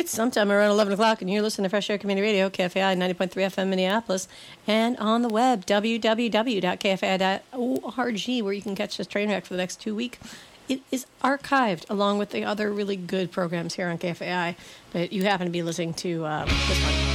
It's sometime around 11 o'clock, and you're listening to Fresh Air Community Radio, KFAI 90.3 FM Minneapolis, and on the web, www.kfai.org, where you can catch this train wreck for the next 2 weeks. It is archived along with the other really good programs here on KFAI, but you happen to be listening to this one.